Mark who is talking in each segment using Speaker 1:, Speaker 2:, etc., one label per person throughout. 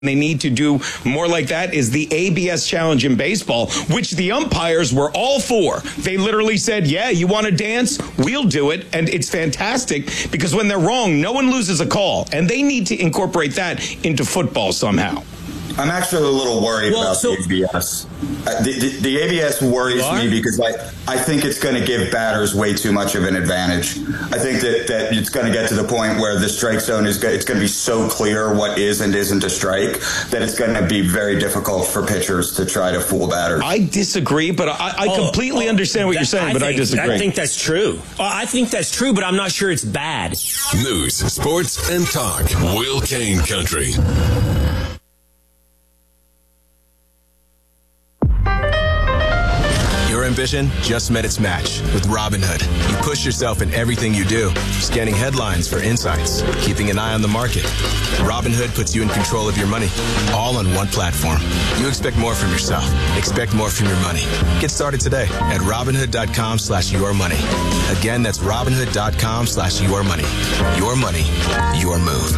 Speaker 1: They need to do more like that is the ABS challenge in baseball, which the umpires were all for. They literally said, yeah, you want to dance? We'll do it. And it's fantastic because when they're wrong, no one loses a call. And they need to incorporate that into football somehow.
Speaker 2: I'm actually a little worried about the ABS. The ABS worries me because I think it's going to give batters way too much of an advantage. I think that it's going to get to the point where the strike zone it's going to be so clear what is and isn't a strike that it's going to be very difficult for pitchers to try to fool batters.
Speaker 1: I disagree, but I completely understand what you're saying, but I disagree.
Speaker 3: I think that's true. I think that's true, but I'm not sure it's bad.
Speaker 4: News, sports, and talk. Will Kane Country.
Speaker 5: Your ambition just met its match with Robinhood. You push yourself in everything you do, scanning headlines for insights, keeping an eye on the market. Robinhood puts you in control of your money, all on one platform. You expect more from yourself. Expect more from your money. Get started today at Robinhood.com/yourmoney. Again, that's Robinhood.com/yourmoney. Your money, your move.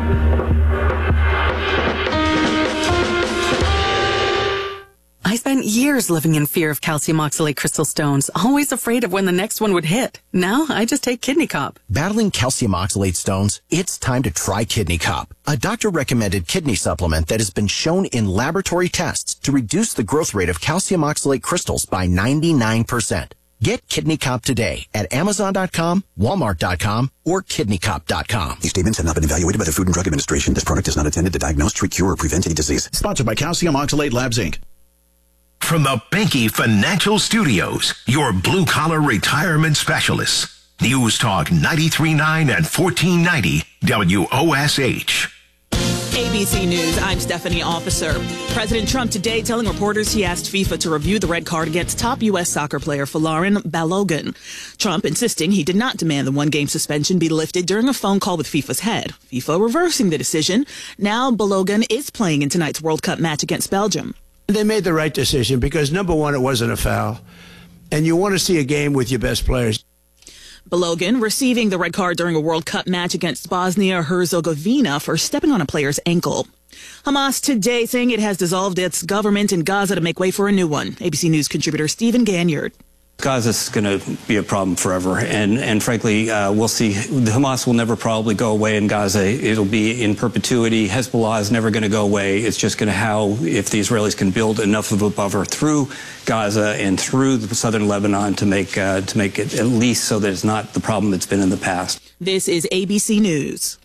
Speaker 6: I spent years living in fear of calcium oxalate crystal stones, always afraid of when the next one would hit. Now I just take Kidney Cop.
Speaker 7: Battling calcium oxalate stones? It's time to try Kidney Cop, a doctor-recommended kidney supplement that has been shown in laboratory tests to reduce the growth rate of calcium oxalate crystals by 99%. Get Kidney Cop today at Amazon.com, Walmart.com, or KidneyCop.com.
Speaker 8: These statements have not been evaluated by the Food and Drug Administration. This product is not intended to diagnose, treat, cure, or prevent any disease.
Speaker 9: Sponsored by Calcium Oxalate Labs, Inc.
Speaker 10: From the Benke Financial Studios, your blue-collar retirement specialists. News Talk 93.9 and 1490 WOSH.
Speaker 11: ABC News, I'm Stephanie Officer. President Trump today telling reporters he asked FIFA to review the red card against top U.S. soccer player Folarin Balogun. Trump insisting he did not demand the one-game suspension be lifted during a phone call with FIFA's head. FIFA reversing the decision. Now Balogun is playing in tonight's World Cup match against Belgium.
Speaker 12: They made the right decision because, number one, it wasn't a foul. And you want to see a game with your best players.
Speaker 11: Balogun receiving the red card during a World Cup match against Bosnia-Herzegovina for stepping on a player's ankle. Hamas today saying it has dissolved its government in Gaza to make way for a new one. ABC News contributor Stephen Ganyard.
Speaker 13: Gaza's going to be a problem forever, and frankly, we'll see. Hamas will never probably go away in Gaza. It'll be in perpetuity. Hezbollah is never going to go away. It's just going to if the Israelis can build enough of a buffer through Gaza and through the southern Lebanon to make it at least so that it's not the problem it's been in the past.
Speaker 11: This is ABC News.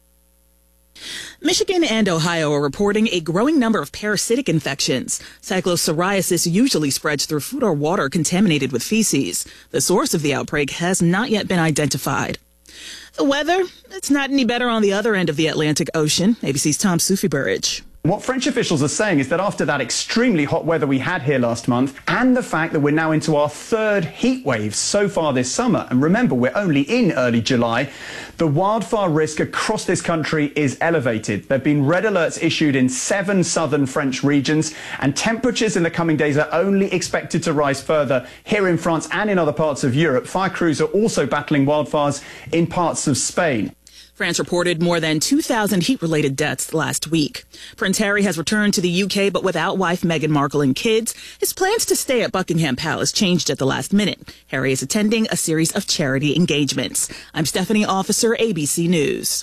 Speaker 11: Michigan and Ohio are reporting a growing number of parasitic infections. Cyclopsoriasis usually spreads through food or water contaminated with feces. The source of the outbreak has not yet been identified. The weather, it's not any better on the other end of the Atlantic Ocean. ABC's Tom Sufi-Burridge.
Speaker 14: What French officials are saying is that after that extremely hot weather we had here last month, and the fact that we're now into our third heat wave so far this summer, and remember, we're only in early July, the wildfire risk across this country is elevated. There have been red alerts issued in 7 southern French regions, and temperatures in the coming days are only expected to rise further here in France and in other parts of Europe. Fire crews are also battling wildfires in parts of Spain.
Speaker 11: France reported more than 2,000 heat-related deaths last week. Prince Harry has returned to the UK, but without wife Meghan Markle and kids. His plans to stay at Buckingham Palace changed at the last minute. Harry is attending a series of charity engagements. I'm Stephanie Officer, ABC News.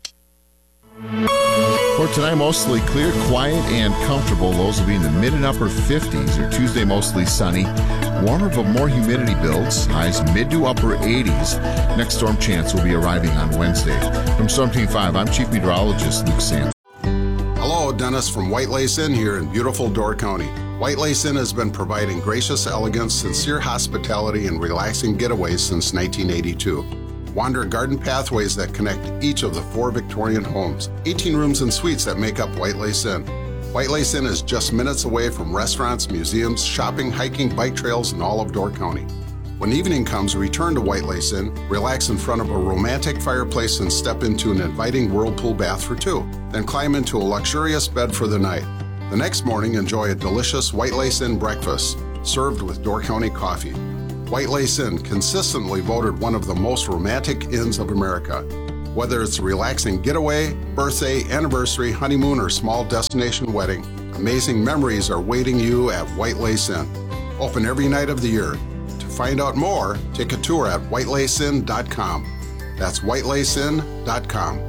Speaker 15: For tonight, mostly clear, quiet, and comfortable. Lows will be in the mid and upper 50s. Your Tuesday, mostly sunny. Warmer but more humidity builds. Highs mid to upper 80s. Next storm chance will be arriving on Wednesday. From Storm Team 5, I'm Chief Meteorologist Luke Sam.
Speaker 16: Hello, Dennis from White Lace Inn here in beautiful Door County. White Lace Inn has been providing gracious elegance, sincere hospitality, and relaxing getaways since 1982. Wander garden pathways that connect each of the 4 Victorian homes. 18 rooms and suites that make up White Lace Inn. White Lace Inn is just minutes away from restaurants, museums, shopping, hiking, bike trails, and all of Door County. When evening comes, return to White Lace Inn, relax in front of a romantic fireplace, and step into an inviting whirlpool bath for 2. Then climb into a luxurious bed for the night. The next morning, enjoy a delicious White Lace Inn breakfast, served with Door County coffee. White Lace Inn, consistently voted one of the most romantic inns of America. Whether it's a relaxing getaway, birthday, anniversary, honeymoon, or small destination wedding, amazing memories are waiting you at White Lace Inn. Open every night of the year. To find out more, take a tour at whitelacinn.com. That's whitelacinn.com.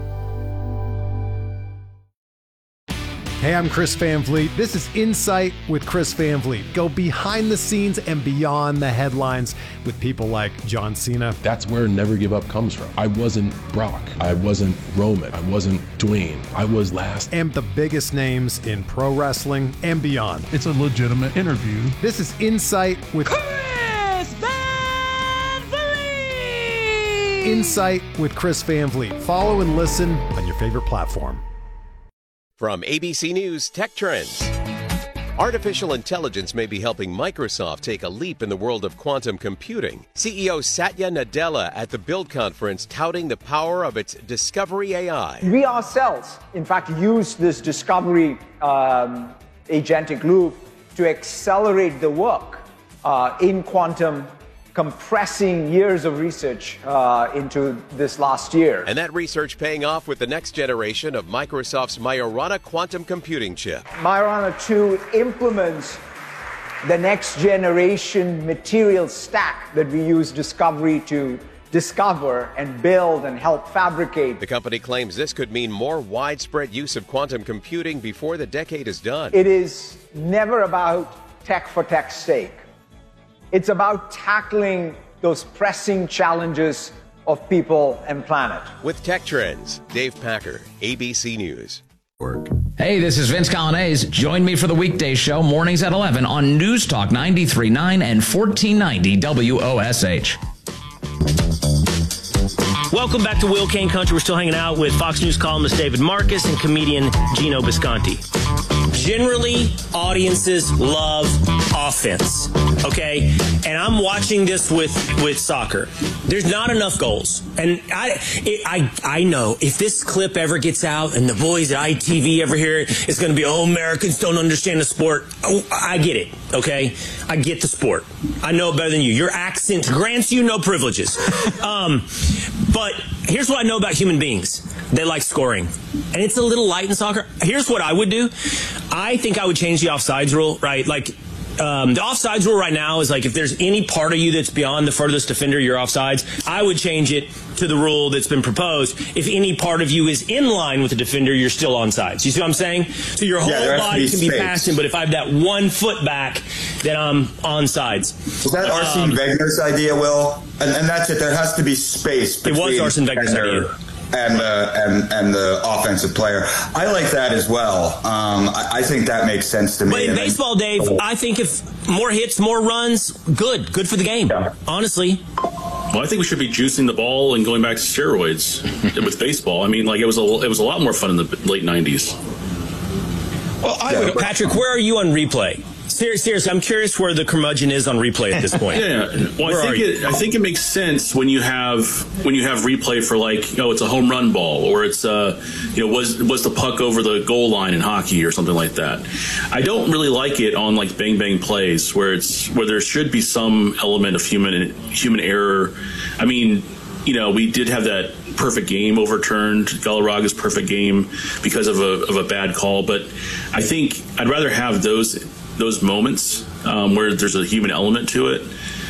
Speaker 17: Hey, I'm Chris Van Vliet. This is Insight with Chris Van Vliet. Go behind the scenes and beyond the headlines with people like John Cena.
Speaker 18: That's where Never Give Up comes from. I wasn't Brock. I wasn't Roman. I wasn't Dwayne. I was last.
Speaker 17: And the biggest names in pro wrestling and beyond.
Speaker 19: It's a legitimate interview.
Speaker 17: This is Insight with
Speaker 20: Chris Van Vliet.
Speaker 17: Insight with Chris Van Vliet. Follow and listen on your favorite platform.
Speaker 21: From ABC News Tech Trends. Artificial intelligence may be helping Microsoft take a leap in the world of quantum computing. CEO Satya Nadella at the Build conference touting the power of its Discovery AI.
Speaker 22: We ourselves, in fact, use this Discovery agentic loop to accelerate the work in quantum, compressing years of research into this last year.
Speaker 21: And that research paying off with the next generation of Microsoft's Majorana quantum computing chip.
Speaker 22: Majorana 2 implements the next generation material stack that we use Discovery to discover and build and help fabricate.
Speaker 21: The company claims this could mean more widespread use of quantum computing before the decade is done.
Speaker 22: It is never about tech for tech's sake. It's about tackling those pressing challenges of people and planet.
Speaker 21: With Tech Trends, Dave Packer, ABC News.
Speaker 23: Hey, this is Vince Colonnese. Join me for the weekday show, mornings at 11 on News Talk 93.9 and 1490 WOSH.
Speaker 3: Welcome back to Will Kane Country. We're still hanging out with Fox News columnist David Marcus and comedian Gino Bisconti. Generally, audiences love offense, okay? And I'm watching this with soccer. There's not enough goals. And I know if this clip ever gets out and the boys at ITV ever hear it, it's going to be, oh, Americans don't understand the sport. Oh, I get it, okay? I get the sport. I know it better than you. Your accent grants you no privileges. But here's what I know about human beings. They like scoring. And it's a little light in soccer. Here's what I would do. I think I would change the offsides rule, right? Like, the offsides rule right now is like if there's any part of you that's beyond the furthest defender, you're offsides. I would change it to the rule that's been proposed. If any part of you is in line with the defender, you're still onside. You see what I'm saying? So your whole body can be passing, but if I have that 1 foot back, then I'm onsides.
Speaker 2: Was that Arsene Weger's idea, Will? And that's it. There has to be space between
Speaker 3: it was Arsene Weger's idea.
Speaker 2: And the offensive player. I like that as well. I think that makes sense to me.
Speaker 3: But in baseball, Dave, I think if more hits, more runs, good for the game. Yeah. Honestly.
Speaker 24: Well, I think we should be juicing the ball and going back to steroids with baseball. I mean, like it was a lot more fun in the late 90s.
Speaker 3: Well, Patrick, where are you on replay? Seriously, I'm curious where the curmudgeon is on replay at this point.
Speaker 24: Yeah. Well, I think it makes sense when you have replay for like, it's a home run ball, or it's was the puck over the goal line in hockey or something like that. I don't really like it on like bang bang plays where there should be some element of human error. I mean, we did have that perfect game overturned, Galarraga's perfect game because of a bad call, but I think I'd rather have those moments where there's a human element to it.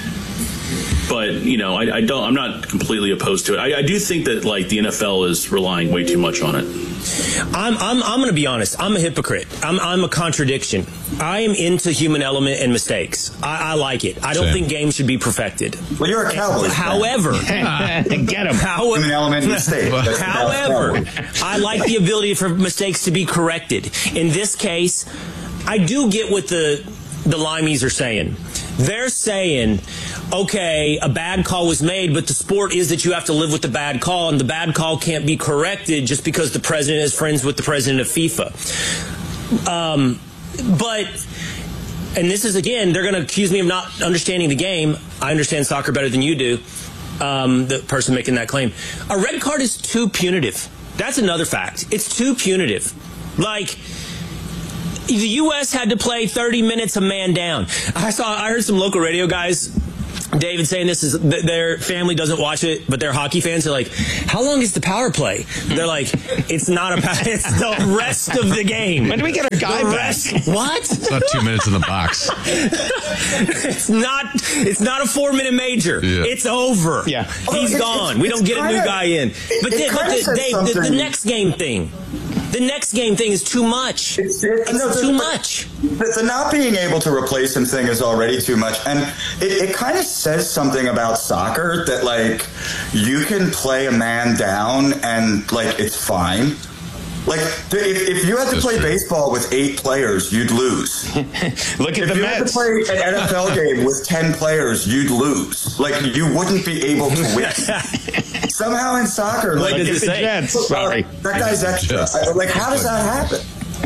Speaker 24: But I'm not completely opposed to it. I do think that like the NFL is relying way too much on it.
Speaker 3: I'm going to be honest. I'm a hypocrite. I'm a contradiction. I am into human element and mistakes. I like it. I don't think games should be perfected.
Speaker 2: Well, you're a Cowboys fan.
Speaker 3: However,
Speaker 1: get him.
Speaker 2: Human element and mistake.
Speaker 3: However, I like the ability for mistakes to be corrected. In this case, I do get what the Limeys are saying. They're saying, okay, a bad call was made, but the sport is that you have to live with the bad call, and the bad call can't be corrected just because the president is friends with the president of FIFA. And this is, again, they're going to accuse me of not understanding the game. I understand soccer better than you do, the person making that claim. A red card is too punitive. That's another fact. It's too punitive. Like, the U.S. had to play 30 minutes a man down. I heard some local radio guys David saying this is their family doesn't watch it, but they're hockey fans. They're like, how long is the power play? They're like, it's not it's the rest of the game.
Speaker 1: When do we get our guy back?
Speaker 3: What?
Speaker 4: It's not 2 minutes in the box.
Speaker 3: It's not a 4-minute major.
Speaker 4: Yeah.
Speaker 3: It's over.
Speaker 1: Yeah.
Speaker 3: He's gone. We don't get a new guy in. But the next game thing. The next game thing is too much. It's too much.
Speaker 2: The not being able to replace him thing is already too much. And it kind of says something about soccer that, like, you can play a man down and, like, it's fine. Like, if you had to play baseball with 8 players, you'd lose.
Speaker 1: Look at the Mets. If
Speaker 2: you had to play an NFL game with 10 players, you'd lose. Like, you wouldn't be able to win. Somehow in soccer,
Speaker 1: like the Jets. Sorry.
Speaker 2: That guy's extra. Like, how does that happen?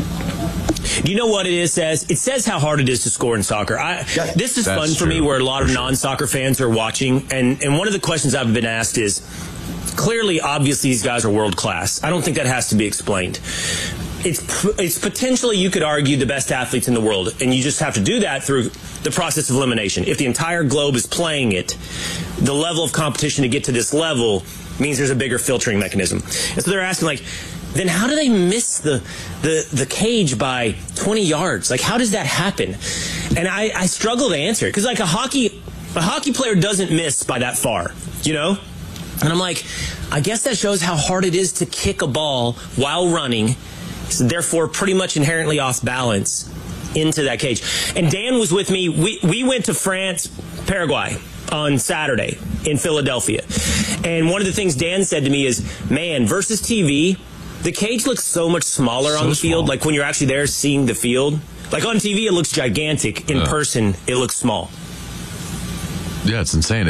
Speaker 3: You know what it says? It says how hard it is to score in soccer. This is fun for me, where a lot of non-soccer fans are watching. And one of the questions I've been asked is, clearly, obviously, these guys are world class. I don't think that has to be explained. It's potentially, you could argue, the best athletes in the world, and you just have to do that through the process of elimination. If the entire globe is playing it, the level of competition to get to this level means there's a bigger filtering mechanism. And so they're asking, like, then how do they miss the cage by 20 yards? Like, how does that happen? And I struggle to answer it, because, like, a hockey player doesn't miss by that far, you know? And I'm like, I guess that shows how hard it is to kick a ball while running, so therefore pretty much inherently off balance into that cage. And Dan was with me. We went to France, Paraguay on Saturday in Philadelphia. And one of the things Dan said to me is, man, versus TV, the cage looks so much smaller on the field. Like, when you're actually there seeing the field. Like, on TV, it looks gigantic. In person, it looks small.
Speaker 4: Yeah, it's insane.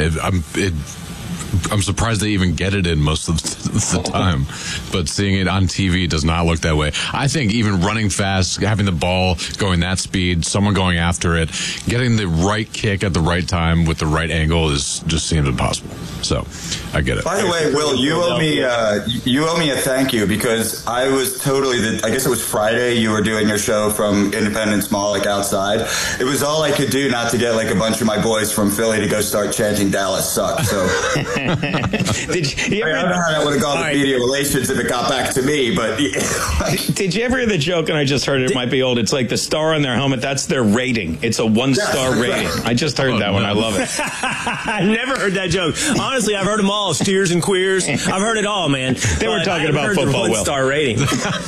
Speaker 4: I'm surprised they even get it in most of the time, but seeing it on TV does not look that way. I think even running fast, having the ball going that speed, someone going after it, getting the right kick at the right time with the right angle just seems impossible. So I get it.
Speaker 2: By the way, Will, you owe me a thank you, because I was totally I guess it was Friday. You were doing your show from Independence Mall, like, outside. It was all I could do not to get, like, a bunch of my boys from Philly to go start chanting "Dallas sucks." So. I don't know how that would have gone with media relations if it got back to me, but
Speaker 1: did you ever hear the joke? And I just heard it might be old. It's like the star on their helmet. That's their rating. It's a 1-star rating. I just heard that one. I love it.
Speaker 3: I've never heard that joke. Honestly, I've heard them all. Steers and queers. I've heard it all, man.
Speaker 1: They were talking about football.
Speaker 3: 1-star rating.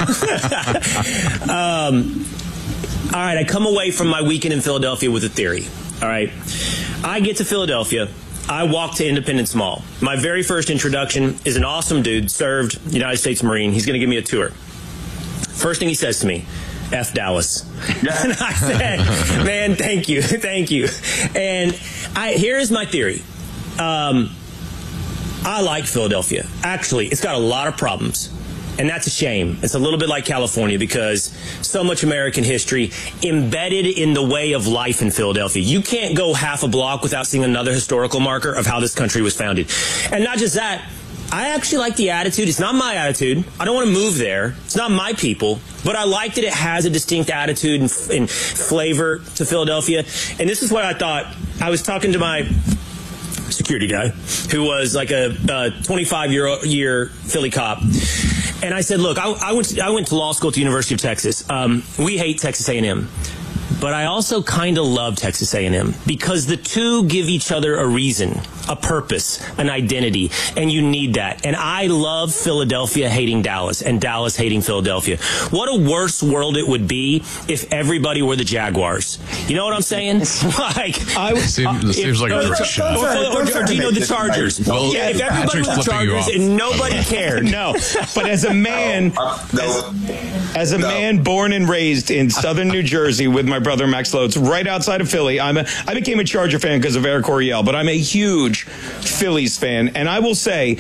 Speaker 3: All right, I come away from my weekend in Philadelphia with a theory. All right, I get to Philadelphia. I walk to Independence Mall. My very first introduction is an awesome dude, served United States Marine. He's going to give me a tour. First thing he says to me, F Dallas. And I said, man, thank you. Thank you. And here's my theory. I like Philadelphia. Actually, it's got a lot of problems. And that's a shame. It's a little bit like California, because so much American history embedded in the way of life in Philadelphia. You can't go half a block without seeing another historical marker of how this country was founded. And not just that, I actually like the attitude. It's not my attitude. I don't want to move there. It's not my people. But I like that it has a distinct attitude and flavor to Philadelphia. And this is what I thought. I was talking to my security guy, who was like a 25-year Philly cop. And I said, look, I went to law school at the University of Texas. We hate Texas A&M. But I also kind of love Texas A&M, because the two give each other a reason, a purpose, an identity, and you need that. And I love Philadelphia hating Dallas and Dallas hating Philadelphia. What a worse world it would be if everybody were the Jaguars. You know what I'm saying? Like,
Speaker 4: seems like a direct shot.
Speaker 3: Or do you know the Chargers?
Speaker 4: Well,
Speaker 3: yeah, if everybody was the Chargers and nobody cared.
Speaker 1: No, but as a man, as a man born and raised in southern New Jersey with my brother Max Loetz, right outside of Philly, I became a Charger fan because of Eric Coryell, but I'm a huge Phillies fan, and I will say,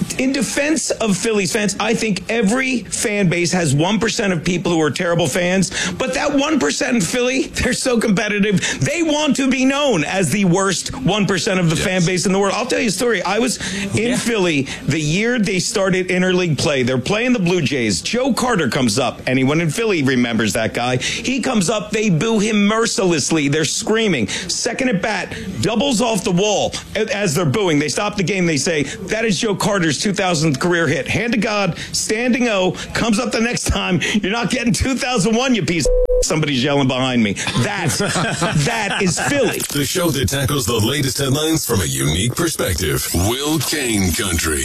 Speaker 1: in defense of Phillies fans, I think every fan base has 1% of people who are terrible fans, but that 1% in Philly, they're so competitive. They want to be known as the worst 1% of the fan base in the world. I'll tell you a story. I was in Philly the year they started interleague play. They're playing the Blue Jays. Joe Carter comes up. Anyone in Philly remembers that guy. He comes up. They boo him mercilessly. They're screaming. Second at bat, doubles off the wall as they're booing. They stop the game. They say, that is Joe Carter's 2000th career hit. Hand to God, standing O, comes up the next time. You're not getting 2001, you piece of somebody's yelling behind me. That is Philly.
Speaker 5: The show that tackles the latest headlines from a unique perspective. Will Kane Country.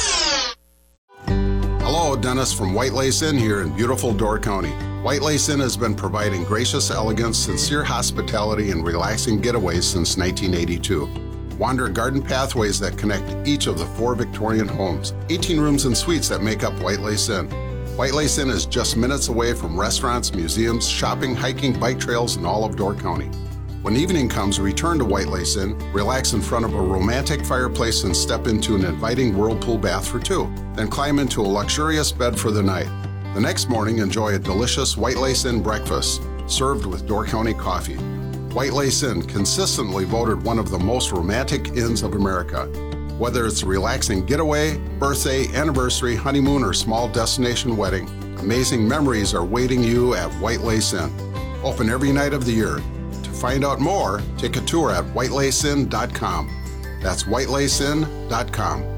Speaker 16: Hello, Dennis from White Lace Inn here in beautiful Door County. White Lace Inn has been providing gracious elegance, sincere hospitality, and relaxing getaways since 1982. Wander garden pathways that connect each of the 4 Victorian homes, 18 rooms and suites that make up White Lace Inn. White Lace Inn is just minutes away from restaurants, museums, shopping, hiking, bike trails, and all of Door County. When evening comes, return to White Lace Inn, relax in front of a romantic fireplace, and step into an inviting whirlpool bath for 2. Then climb into a luxurious bed for the night. The next morning, enjoy a delicious White Lace Inn breakfast, served with Door County coffee. White Lace Inn, consistently voted one of the most romantic inns of America. Whether it's a relaxing getaway, birthday, anniversary, honeymoon, or small destination wedding, amazing memories are waiting you at White Lace Inn. Open every night of the year. To find out more, take a tour at whitelaceinn.com. That's whitelaceinn.com.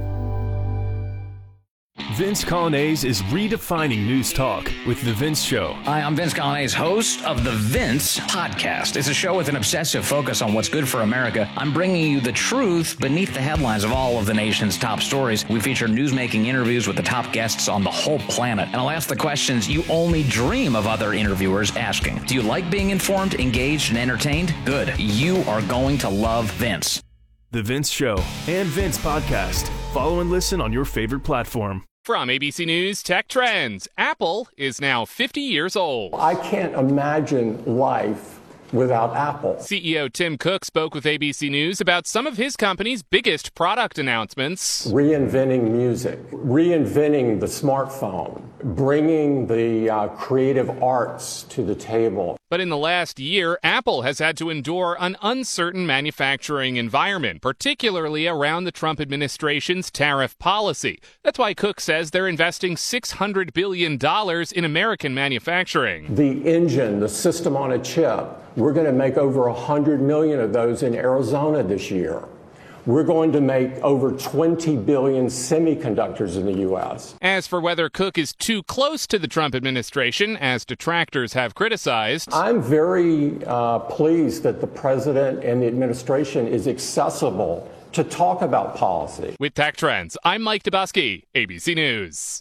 Speaker 6: Vince Coglianese is redefining news talk with The Vince Show.
Speaker 23: Hi, I'm Vince Coglianese, host of The Vince Podcast. It's a show with an obsessive focus on what's good for America. I'm bringing you the truth beneath the headlines of all of the nation's top stories. We feature newsmaking interviews with the top guests on the whole planet. And I'll ask the questions you only dream of other interviewers asking. Do you like being informed, engaged, and entertained? Good. You are going to love Vince.
Speaker 6: The Vince Show and Vince Podcast. Follow and listen on your favorite platform.
Speaker 7: From ABC News Tech Trends, Apple is now 50 years old.
Speaker 19: I can't imagine life without Apple.
Speaker 7: CEO Tim Cook spoke with ABC News about some of his company's biggest product announcements.
Speaker 19: Reinventing music, reinventing the smartphone, bringing the creative arts to the table.
Speaker 7: But in the last year, Apple has had to endure an uncertain manufacturing environment, particularly around the Trump administration's tariff policy. That's why Cook says they're investing $600 billion in American manufacturing.
Speaker 19: The engine, the system on a chip, we're going to make over 100 million of those in Arizona this year. We're going to make over 20 billion semiconductors in the U.S.
Speaker 7: As for whether Cook is too close to the Trump administration, as detractors have criticized,
Speaker 19: I'm very pleased that the president and the administration is accessible to talk about policy.
Speaker 7: With Tech Trends, I'm Mike Dubusky, ABC News.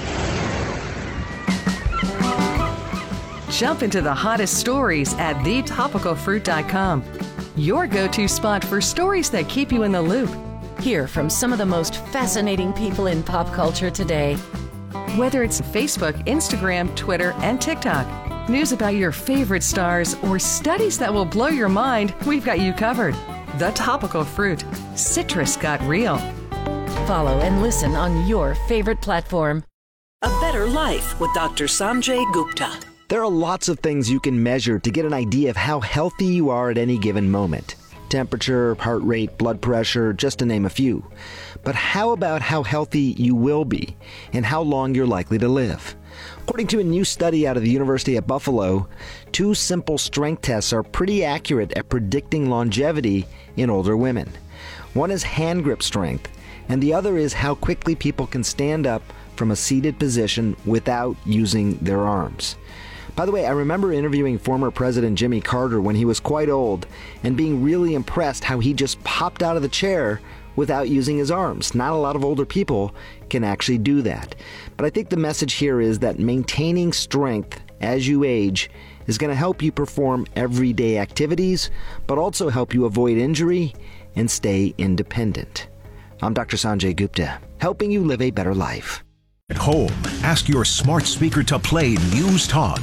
Speaker 25: Jump into the hottest stories at thetopicalfruit.com. Your go-to spot for stories that keep you in the loop.
Speaker 26: Hear from some of the most fascinating people in pop culture today.
Speaker 25: Whether it's Facebook, Instagram, Twitter, and TikTok, news about your favorite stars, or studies that will blow your mind, we've got you covered. The Topical Fruit. Citrus got real.
Speaker 26: Follow and listen on your favorite platform.
Speaker 27: A Better Life with Dr. Sanjay Gupta.
Speaker 28: There are lots of things you can measure to get an idea of how healthy you are at any given moment. Temperature, heart rate, blood pressure, just to name a few. But how about how healthy you will be and how long you're likely to live? According to a new study out of the University at Buffalo, 2 simple strength tests are pretty accurate at predicting longevity in older women. One is hand grip strength, and the other is how quickly people can stand up from a seated position without using their arms. By the way, I remember interviewing former President Jimmy Carter when he was quite old and being really impressed how he just popped out of the chair without using his arms. Not a lot of older people can actually do that. But I think the message here is that maintaining strength as you age is going to help you perform everyday activities, but also help you avoid injury and stay independent. I'm Dr. Sanjay Gupta, helping you live a better life.
Speaker 10: At home, ask your smart speaker to play News Talk,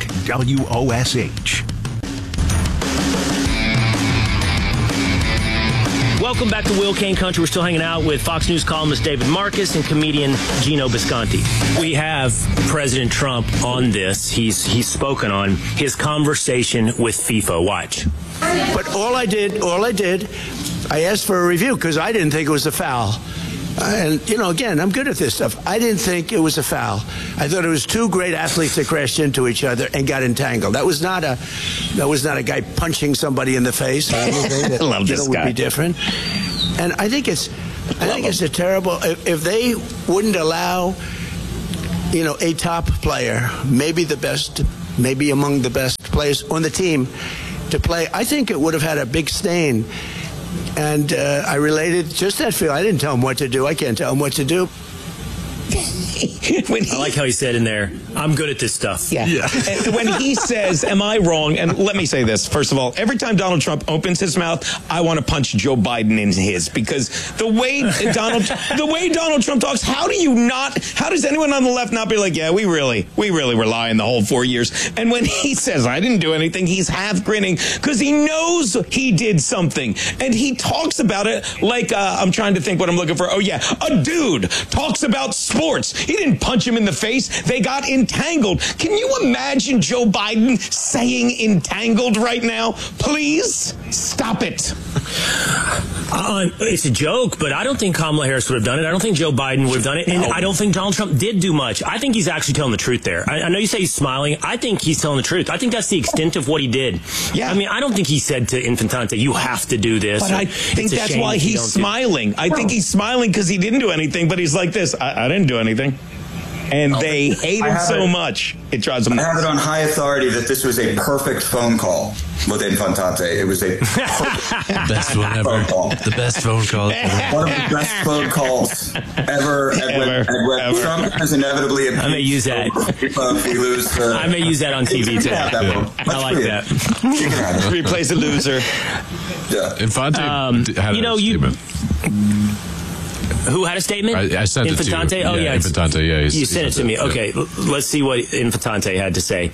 Speaker 10: WOSH.
Speaker 3: Well, Welcome back to Will Kane Country. We're still hanging out with Fox News columnist David Marcus and comedian Gino Bisconti. We have President Trump on this. He's spoken on his conversation with FIFA. Watch.
Speaker 8: But all I did, I asked for a review because I didn't think it was a foul. And, you know, again, I'm good at this stuff. I didn't think it was a foul. I thought it was two great athletes that crashed into each other and got entangled. That was not a guy punching somebody in the face. I
Speaker 1: love this guy.
Speaker 8: Would be different. And I think it's a terrible. If they wouldn't allow, you know, a top player, maybe the best, maybe among the best players on the team, to play, I think it would have had a big stain. And I related just that feel. I didn't tell him what to do. I can't tell him what to do.
Speaker 3: I like how he said in there, I'm good at this stuff.
Speaker 1: Yeah. And when he says, am I wrong? And let me say this. First of all, every time Donald Trump opens his mouth, I want to punch Joe Biden in his, because the way Donald Trump talks, how does anyone on the left not be like, yeah, we really were lying the whole 4 years. And when he says, I didn't do anything, he's half grinning because he knows he did something. And he talks about it like, I'm trying to think what I'm looking for. Oh yeah, a dude talks about sports. He didn't punch him in the face. They got entangled. Can you imagine Joe Biden saying entangled right now? Please stop it.
Speaker 3: It's a joke, but I don't think Kamala Harris would have done it. I don't think Joe Biden would have done it. And I don't think Donald Trump did do much. I think he's actually telling the truth there. I know you say he's smiling. I think he's telling the truth. I think that's the extent of what he did. Yeah. I mean, I don't think he said to Infantante, you have to do this.
Speaker 1: But I think that's why he's smiling. I think he's smiling because he didn't do anything, but he's like this. I didn't do anything. And they hate him so much, it drives them nuts.
Speaker 2: I have it on high authority that this was a perfect phone call with Infantante. It was a
Speaker 4: best one ever. The best phone call ever.
Speaker 2: One of the best phone calls ever. When Trump is inevitably
Speaker 3: I may use that.
Speaker 2: If we lose,
Speaker 3: I may use that on TV today. I like that.
Speaker 2: You can have it.
Speaker 1: Replace a loser.
Speaker 2: Yeah.
Speaker 4: Infante had a statement.
Speaker 3: Who had a statement?
Speaker 4: I sent
Speaker 3: Infantante?
Speaker 4: it to you.
Speaker 3: Oh, yeah.
Speaker 4: Infantante, yeah.
Speaker 3: You sent it to me. Okay, let's see what Infantante had to say.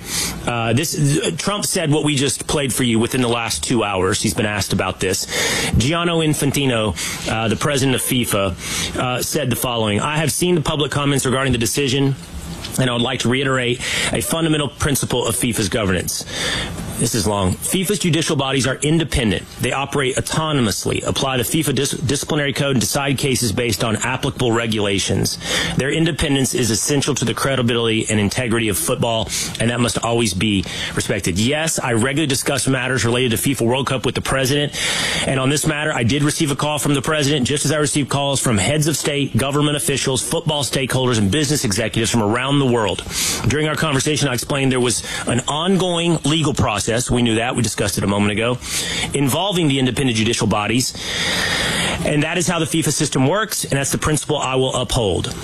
Speaker 3: Trump said what we just played for you within the last 2 hours. He's been asked about this. Gianni Infantino, the president of FIFA, said the following. I have seen the public comments regarding the decision, and I would like to reiterate a fundamental principle of FIFA's governance. This is long. FIFA's judicial bodies are independent. They operate autonomously, apply the FIFA disciplinary code, and decide cases based on applicable regulations. Their independence is essential to the credibility and integrity of football, and that must always be respected. Yes, I regularly discuss matters related to FIFA World Cup with the president, and on this matter, I did receive a call from the president, just as I received calls from heads of state, government officials, football stakeholders, and business executives from around the world. During our conversation, I explained there was an ongoing legal process. We knew that. We discussed it a moment ago, involving the independent judicial bodies. And that is how the FIFA system works, and that's the principle I will uphold.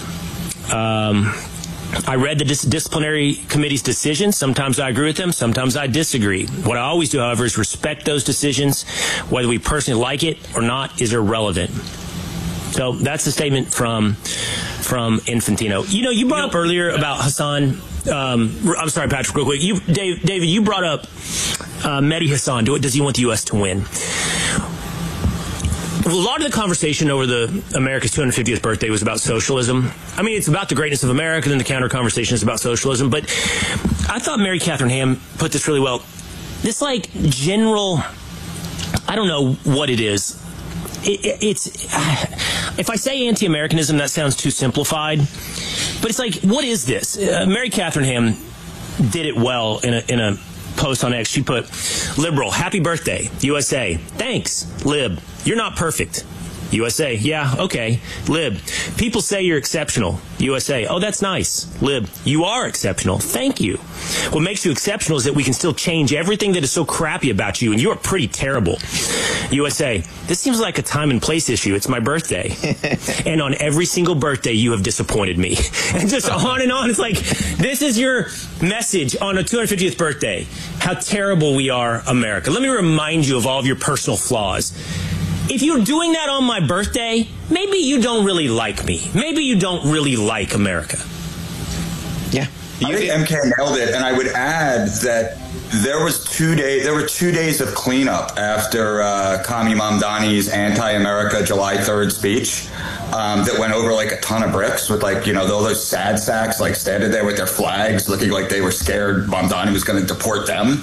Speaker 3: I read the disciplinary committee's decisions. Sometimes I agree with them. Sometimes I disagree. What I always do, however, is respect those decisions. Whether we personally like it or not is irrelevant. So that's the statement from Infantino. You know, you brought up earlier about Hassan. I'm sorry, Patrick, real quick. David, you brought up Mehdi Hassan. Does he want the U.S. to win? A lot of the conversation over America's 250th birthday was about socialism. I mean, it's about the greatness of America, then the counter conversation is about socialism. But I thought Mary Catherine Ham put this really well. This, like, general, I don't know what it is. It's if I say anti-Americanism, that sounds too simplified. But it's like, what is this? Mary Catherine Ham did it well in a post on X. She put, liberal, happy birthday, USA. Thanks, lib. You're not perfect. USA. Yeah, okay. Lib. People say you're exceptional. USA. Oh, that's nice. Lib. You are exceptional. Thank you. What makes you exceptional is that we can still change everything that is so crappy about you, and you are pretty terrible. USA. This seems like a time and place issue. It's my birthday. And on every single birthday, you have disappointed me. And just on and on. It's like, this is your message on a 250th birthday. How terrible we are, America. Let me remind you of all of your personal flaws. If you're doing that on my birthday, maybe you don't really like me. Maybe you don't really like America.
Speaker 1: Yeah.
Speaker 2: I think MK nailed it, and I would add that there were 2 days of cleanup after Kami Mamdani's anti-America July 3rd speech that went over like a ton of bricks with all those sad sacks standing there with their flags looking like they were scared Mamdani was going to deport them.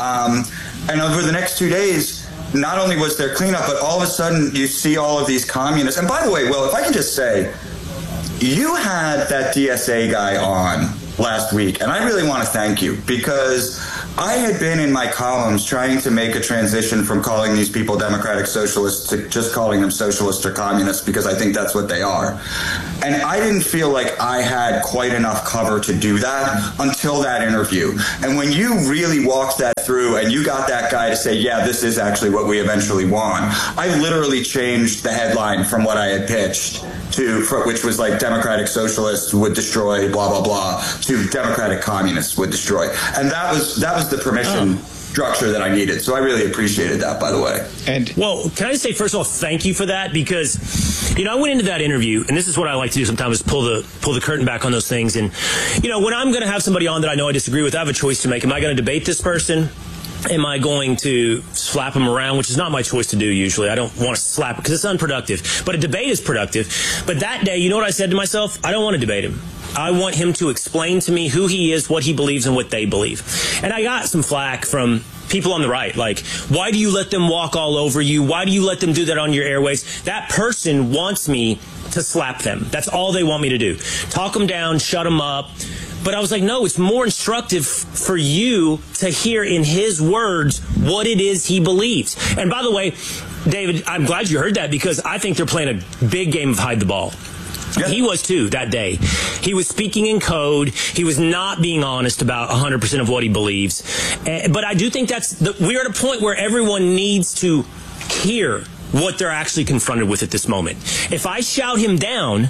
Speaker 2: And over the next 2 days, not only was there cleanup, but all of a sudden you see all of these communists. And by the way, Will, if I can just say, you had that DSA guy on last week, and I really want to thank you, because I had been in my columns trying to make a transition from calling these people democratic socialists to just calling them socialists or communists, because I think that's what they are. And I didn't feel like I had quite enough cover to do that until that interview. And when you really walked that through and you got that guy to say, yeah, this is actually what we eventually want, I literally changed the headline from what I had pitched which was like democratic socialists would destroy blah blah blah, to democratic communists would destroy. And that was the permission structure that I needed. So I really appreciated that, by the way.
Speaker 3: And well, can I just say, first of all, thank you for that, because I went into that interview, and this is what I like to do sometimes, is pull the curtain back on those things. And when I'm going to have somebody on that I know I disagree with, I have a choice to make. Am I going to debate this person? Am I going to slap him around, which is not my choice to do usually. I don't want to slap because it's unproductive. But a debate is productive. But that day, you know what I said to myself? I don't want to debate him. I want him to explain to me who he is, what he believes, and what they believe. And I got some flack from people on the right, like, why do you let them walk all over you? Why do you let them do that on your airways? That person wants me to slap them. That's all they want me to do. Talk them down, shut them up. But I was like, no, it's more instructive for you to hear in his words what it is he believes. And by the way, David, I'm glad you heard that, because I think they're playing a big game of hide the ball. Yeah. He was too that day. He was speaking in code. He was not being honest about 100% of what he believes. But I do think we're at a point where everyone needs to hear what they're actually confronted with at this moment. If I shout him down,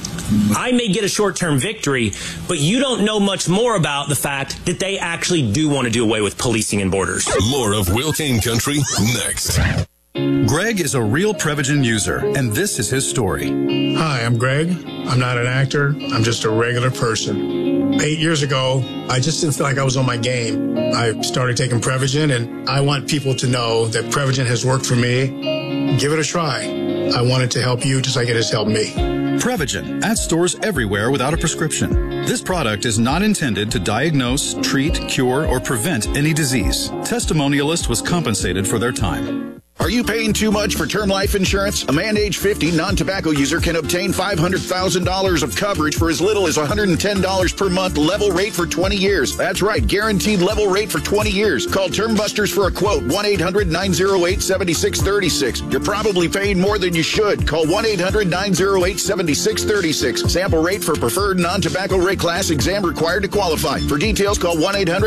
Speaker 3: I may get a short-term victory, but you don't know much more about the fact that they actually do want to do away with policing and borders.
Speaker 5: More of Will Kane Country next.
Speaker 9: Greg is a real Prevagen user, and this is his story.
Speaker 11: Hi, I'm Greg. I'm not an actor. I'm just a regular person. 8 years ago, I just didn't feel like I was on my game. I started taking Prevagen, and I want people to know that Prevagen has worked for me. Give it a try. I want it to help you just like it has helped me.
Speaker 9: Prevagen, at stores everywhere without a prescription. This product is not intended to diagnose, treat, cure, or prevent any disease. Testimonialist was compensated for their time.
Speaker 12: Are you paying too much for term life insurance? A man age 50 non-tobacco user can obtain $500,000 of coverage for as little as $110 per month, level rate for 20 years. That's right, guaranteed level rate for 20 years. Call Term Busters for a quote, 1-800-908-7636. You're probably paying more than you should. Call 1-800-908-7636. Sample rate for preferred non-tobacco rate class, exam required to qualify. For details, call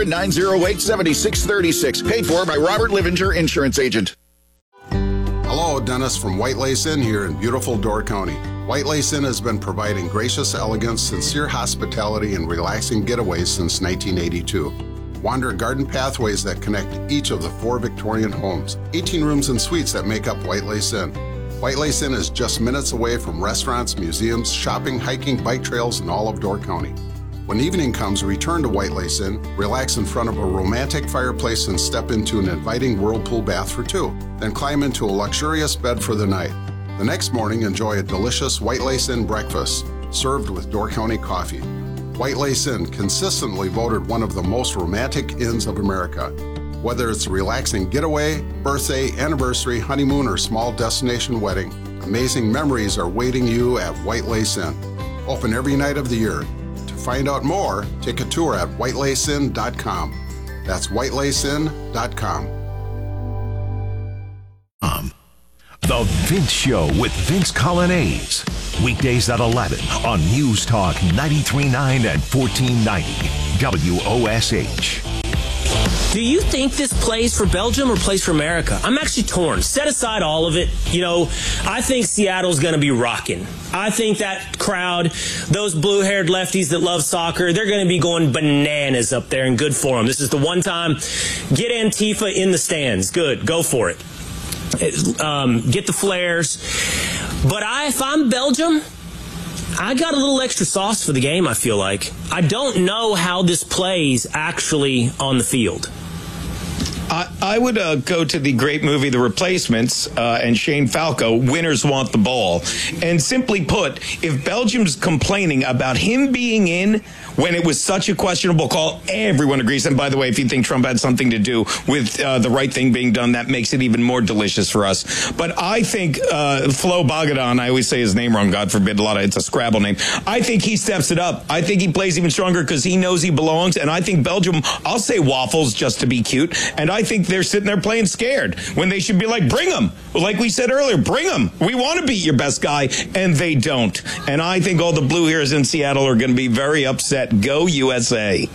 Speaker 12: 1-800-908-7636. Paid for by Robert Livinger, Insurance Agent.
Speaker 16: Hello, Dennis from White Lace Inn here in beautiful Door County. White Lace Inn has been providing gracious elegance, sincere hospitality, and relaxing getaways since 1982. Wander garden pathways that connect each of the 4 Victorian homes, 18 rooms and suites that make up White Lace Inn. White Lace Inn is just minutes away from restaurants, museums, shopping, hiking, bike trails, and all of Door County. When evening comes, return to White Lace Inn, relax in front of a romantic fireplace, and step into an inviting whirlpool bath for 2. Then climb into a luxurious bed for the night. The next morning, enjoy a delicious White Lace Inn breakfast, served with Door County coffee. White Lace Inn, consistently voted one of the most romantic inns of America. Whether it's a relaxing getaway, birthday, anniversary, honeymoon, or small destination wedding, amazing memories are waiting you at White Lace Inn. Open every night of the year. Find out more, take a tour at whitelaceinn.com. That's whitelaceinn.com.
Speaker 10: The Vince Show with Vince Colonnese. Weekdays at 11 on News Talk 93.9 and 1490 WOSH.
Speaker 3: Do you think this plays for Belgium or plays for America? I'm actually torn. Set aside all of it. I think Seattle's going to be rocking. I think that crowd, those blue-haired lefties that love soccer, they're going to be going bananas up there, and good for them. This is the one time. Get Antifa in the stands. Good. Go for it. Get the flares. But if I'm Belgium, I got a little extra sauce for the game, I feel like. I don't know how this plays actually on the field.
Speaker 1: I would go to the great movie The Replacements and Shane Falco, Winners Want the Ball. And simply put, if Belgium's complaining about him being in when it was such a questionable call, everyone agrees. And by the way, if you think Trump had something to do with the right thing being done, that makes it even more delicious for us. But I think Flo Bagadan, I always say his name wrong, God forbid, it's a Scrabble name. I think he steps it up. I think he plays even stronger because he knows he belongs. And I think Belgium, I'll say waffles just to be cute. And I think they're sitting there playing scared when they should be like, bring them. Like we said earlier, bring them. We want to beat your best guy. And they don't. And I think all the Blue Heroes in Seattle are going to be very upset. Go USA.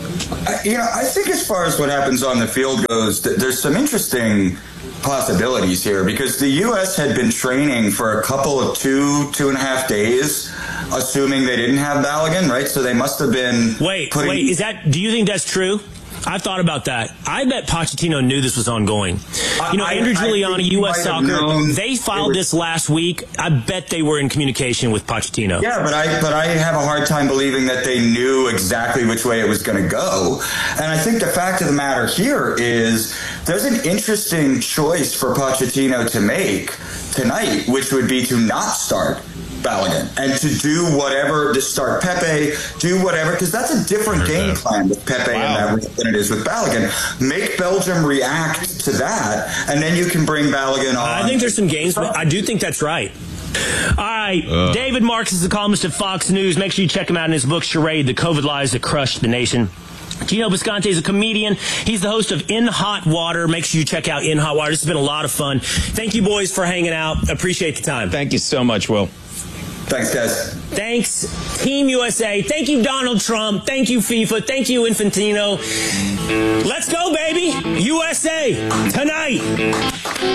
Speaker 2: I think as far as what happens on the field goes, there's some interesting possibilities here because the U.S. had been training for a couple of 2.5 days, assuming they didn't have Balogun, right? So they must have been
Speaker 3: do you think that's true? I've thought about that. I bet Pochettino knew this was ongoing. Andrew Giuliani, U.S. Soccer, they filed this last week. I bet they were in communication with Pochettino.
Speaker 2: Yeah, but I have a hard time believing that they knew exactly which way it was going to go. And I think the fact of the matter here is there's an interesting choice for Pochettino to make tonight, which would be to not start Balogun and to do whatever, to start Pepe, do whatever, because that's a different game plan with Pepe and that than it is with Balogun. Make Belgium react to that, and then you can bring Balogun on.
Speaker 3: I think there's some games, but I do think that's right. All right, David Marks is the columnist at Fox News. Make sure you check him out in his book, Charade, The COVID Lies That Crushed the Nation. Gino Bisconte is a comedian. He's the host of In Hot Water. Make sure you check out In Hot Water. This has been a lot of fun. Thank you, boys, for hanging out. Appreciate the time.
Speaker 1: Thank you so much, Will.
Speaker 2: Thanks, guys.
Speaker 3: Thanks, Team USA. Thank you, Donald Trump. Thank you, FIFA. Thank you, Infantino. Let's go, baby. USA tonight.